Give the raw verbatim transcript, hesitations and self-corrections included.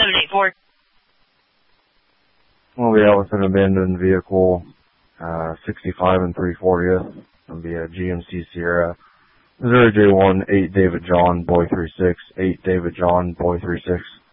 seven eight four. We'll be out with an abandoned vehicle, uh, sixty-five and three fortieth. It'll be a G M C Sierra. zero J one, eight David John, boy three six, eight David John, boy three six.